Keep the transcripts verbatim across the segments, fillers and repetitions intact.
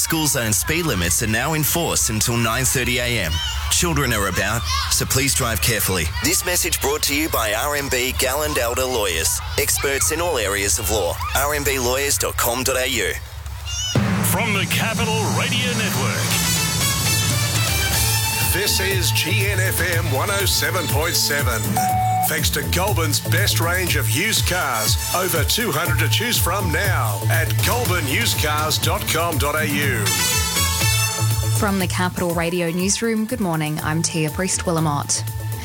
school zone speed limits are now in force until nine thirty a m. Children are about, so please drive carefully. This message brought to you by R M B Galland Elder Lawyers. Experts in all areas of law. r m b lawyers dot com dot a u. From the Capital Radio Network. This is G N F M one oh seven point seven. Thanks to Goulburn's best range of used cars. Over two hundred to choose from now at goulburn used cars dot com dot a u. From the Capital Radio Newsroom, good morning, I'm Tia Priest-Willamott.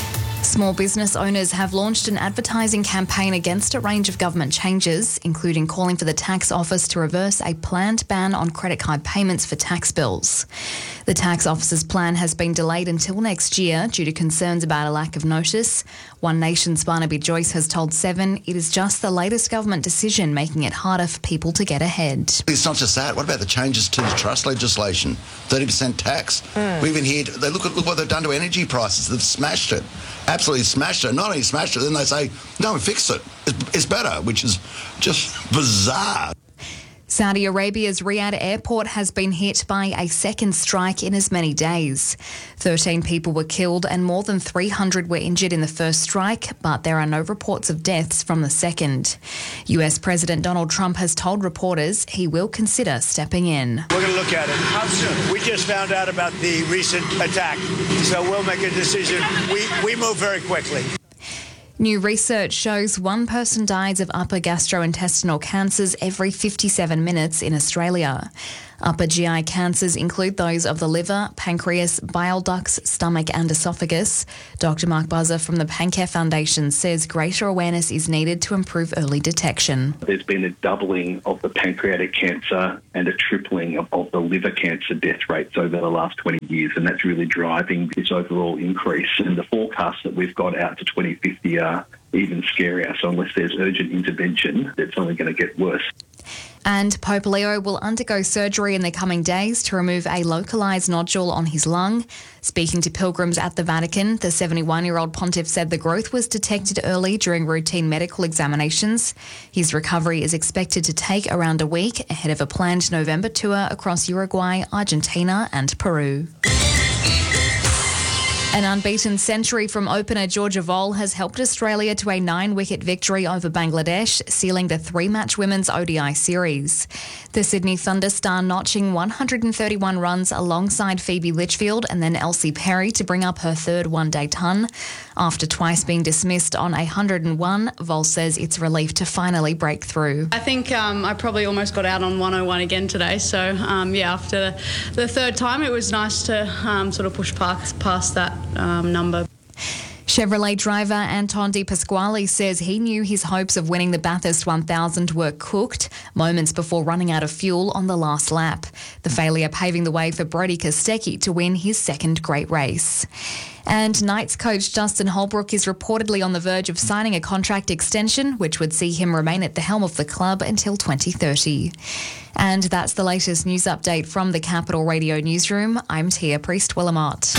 Small business owners have launched an advertising campaign against a range of government changes, including calling for the tax office to reverse a planned ban on credit card payments for tax bills. The tax office's plan has been delayed until next year due to concerns about a lack of notice. One Nation's Barnaby Joyce has told Seven it is just the latest government decision making it harder for people to get ahead. It's not just that. What about the changes to the trust legislation? thirty percent tax. Mm. We even hear, they look at look what they've done to energy prices. They've smashed it. Absolutely smashed it. Not only smashed it, then they say, no, we fixed it. It's, it's better, which is just bizarre. Saudi Arabia's Riyadh airport has been hit by a second strike in as many days. thirteen people were killed and more than three hundred were injured in the first strike, but there are no reports of deaths from the second. U S President Donald Trump has told reporters he will consider stepping in. We're going to look at it. How soon? We just found out about the recent attack, so we'll make a decision. We, we move very quickly. New research shows one person dies of upper gastrointestinal cancers every fifty-seven minutes in Australia. Upper G I cancers include those of the liver, pancreas, bile ducts, stomach and esophagus. Doctor Mark Buzzer from the Pancare Foundation says greater awareness is needed to improve early detection. There's been a doubling of the pancreatic cancer and a tripling of, of the liver cancer death rates over the last twenty years, and that's really driving this overall increase. And the forecasts that we've got out to twenty fifty are even scarier. So unless there's urgent intervention, it's only going to get worse. And Pope Leo will undergo surgery in the coming days to remove a localised nodule on his lung. Speaking to pilgrims at the Vatican, the seventy-one-year-old pontiff said the growth was detected early during routine medical examinations. His recovery is expected to take around a week ahead of a planned November tour across Uruguay, Argentina and Peru. An unbeaten century from opener Georgia Voll has helped Australia to a nine-wicket victory over Bangladesh, sealing the three-match women's O D I series. The Sydney Thunder star notching one hundred thirty-one runs alongside Phoebe Litchfield and then Elsie Perry to bring up her third one-day ton. After twice being dismissed on one hundred and one, Voll says it's a relief to finally break through. I think um, I probably almost got out on one oh one again today, so um, yeah, after the third time it was nice to um, sort of push past, past that um, number. Chevrolet driver Anton De Pasquale says he knew his hopes of winning the Bathurst one thousand were cooked moments before running out of fuel on the last lap. The failure paving the way for Brodie Kostecki to win his second great race. And Knights coach Justin Holbrook is reportedly on the verge of signing a contract extension, which would see him remain at the helm of the club until twenty thirty. And that's the latest news update from the Capital Radio Newsroom. I'm Tia Priest-Willamott.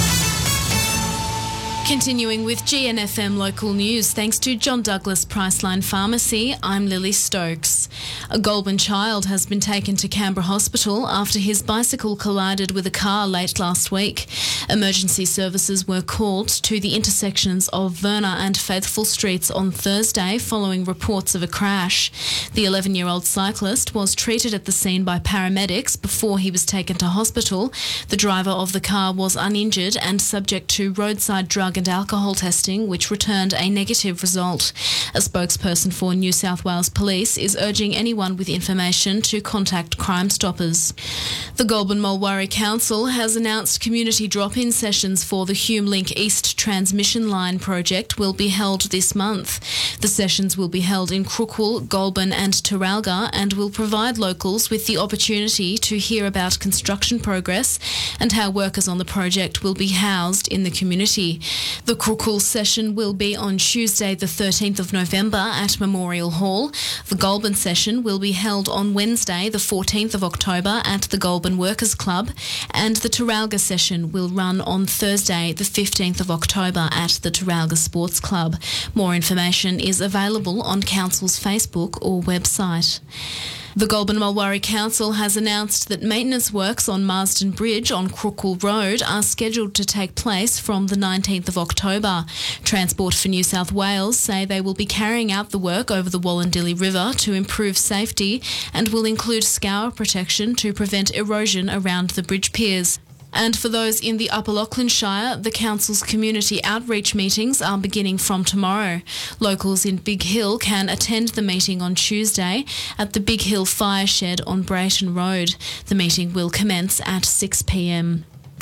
Continuing with G N F M local news, thanks to John Douglas Priceline Pharmacy, I'm Lily Stokes. A Goulburn child has been taken to Canberra Hospital after his bicycle collided with a car late last week. Emergency services were called to the intersections of Verna and Faithful Streets on Thursday following reports of a crash. The eleven-year-old cyclist was treated at the scene by paramedics before he was taken to hospital. The driver of the car was uninjured and subject to roadside drug and alcohol testing, which returned a negative result. A spokesperson for New South Wales Police is urging anyone with information to contact Crime Stoppers. The Goulburn Mulwaree Council has announced community drop-in sessions for the HumeLink East Transmission Line project will be held this month. The sessions will be held in Crookwell, Goulburn and Terralga and will provide locals with the opportunity to hear about construction progress and how workers on the project will be housed in the community. The Crookwell session will be on Tuesday the thirteenth of November at Memorial Hall. The Goulburn session will be held on Wednesday the fourteenth of October at the Goulburn Workers Club, and the Terralga session will run on Thursday the fifteenth of October at the Terralga Sports Club. More information is available on Council's Facebook or website. The Goulburn Mulwaree Council has announced that maintenance works on Marsden Bridge on Crookall Road are scheduled to take place from the nineteenth of October. Transport for New South Wales say they will be carrying out the work over the Wallandilly River to improve safety and will include scour protection to prevent erosion around the bridge piers. And for those in the Upper Lachlan Shire, the council's community outreach meetings are beginning from tomorrow. Locals in Big Hill can attend the meeting on Tuesday at the Big Hill Fire Shed on Brayton Road. The meeting will commence at six p m.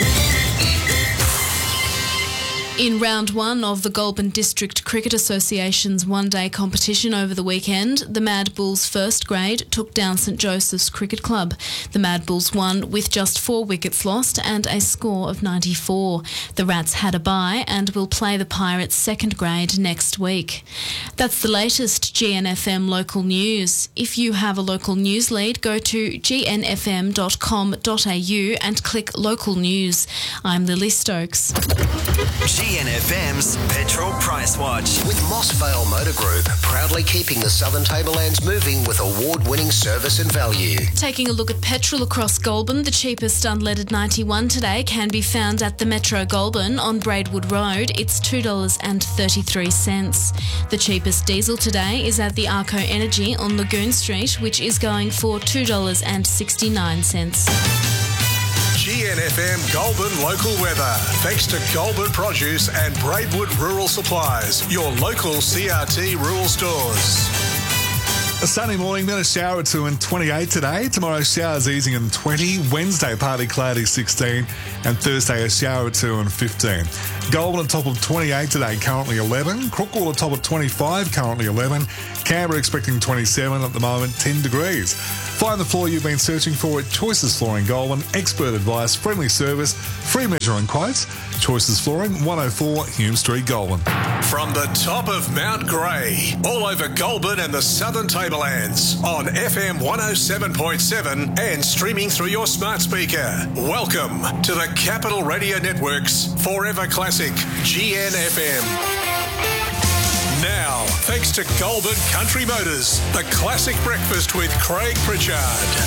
In round one of the Goulburn District Cricket Association's one-day competition over the weekend, the Mad Bulls first grade took down St Joseph's Cricket Club. The Mad Bulls won with just four wickets lost and a score of ninety-four. The Rats had a bye and will play the Pirates second grade next week. That's the latest G N F M local news. If you have a local news lead, go to g n f m dot com dot a u and click local news. I'm Lily Stokes. G N F M's Petrol Price Watch. With Mossvale Motor Group, proudly keeping the Southern Tablelands moving with award-winning service and value. Taking a look at petrol across Goulburn, the cheapest unleaded ninety-one today can be found at the Metro Goulburn on Braidwood Road. It's two dollars thirty-three. The cheapest diesel today is at the Arco Energy on Lagoon Street, which is going for two dollars sixty-nine. G N F M Goulburn local weather. Thanks to Goulburn Produce and Braidwood Rural Supplies, your local C R T rural stores. A sunny morning, then a shower or two and twenty-eight today. Tomorrow, showers easing and twenty. Wednesday, partly cloudy, sixteen. And Thursday, a shower or two and fifteen. Goulburn on top of twenty-eight today, currently eleven. Crookall on top of twenty-five, currently eleven. Canberra expecting twenty-seven at the moment, ten degrees. Find the floor you've been searching for at Choices Flooring Goulburn. Expert advice, friendly service, free measuring quotes. Choices Flooring, one oh four Hume Street, Goulburn. From the top of Mount Grey, all over Goulburn and the Southern Tablelands, on F M one oh seven point seven and streaming through your smart speaker. Welcome to the Capital Radio Network's Forever Classic G N F M. Now, thanks to Goulburn Country Motors, the classic breakfast with Craig Pritchard.